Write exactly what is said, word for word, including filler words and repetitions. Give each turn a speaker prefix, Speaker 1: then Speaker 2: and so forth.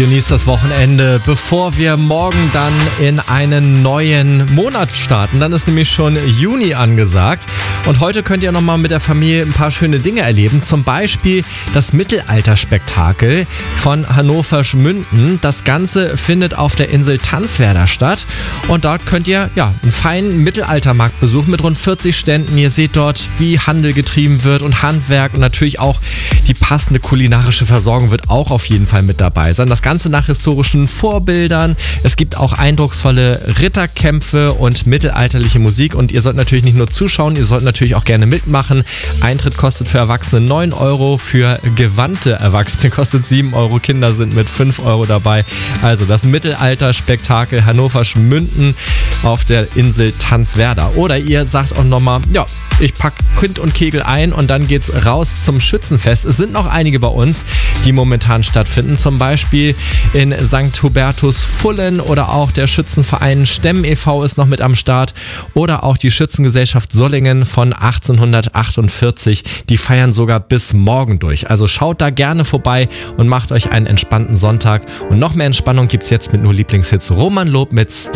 Speaker 1: Genießt das Wochenende, bevor wir morgen dann in einen neuen Monat starten. Dann ist nämlich schon Juni angesagt. Und heute könnt ihr nochmal mit der Familie ein paar schöne Dinge erleben. Zum Beispiel das Mittelalterspektakel von Hannover Schmünden. Das Ganze findet auf der Insel Tanzwerder statt. Und dort könnt ihr ja einen feinen Mittelaltermarkt besuchen mit rund vierzig Ständen. Ihr seht dort, wie Handel getrieben wird und Handwerk. Und natürlich auch die passende kulinarische Versorgung wird auch auf jeden Fall mit dabei sein. Das Ganze nach historischen Vorbildern. Es gibt auch eindrucksvolle Ritterkämpfe und mittelalterliche Musik. Und ihr sollt natürlich nicht nur zuschauen, ihr sollt natürlich auch gerne mitmachen. Eintritt kostet für Erwachsene neun Euro, für gewandte Erwachsene kostet sieben Euro. Kinder sind mit fünf Euro dabei. Also das Mittelalterspektakel Hannover Schmünden auf der Insel Tanzwerder. Oder ihr sagt auch nochmal, ja, ich packe Kind und Kegel ein und dann geht's raus zum Schützenfest. Es sind noch einige bei uns, die momentan stattfinden. Zum Beispiel in Sankt Hubertus Fullen oder auch der Schützenverein Stemm e V ist noch mit am Start. Oder auch die Schützengesellschaft Sollingen von achtzehnhundertachtundvierzig. Die feiern sogar bis morgen durch. Also schaut da gerne vorbei und macht euch einen entspannten Sonntag. Und noch mehr Entspannung gibt's jetzt mit nur Lieblingshits. Roman Lob mit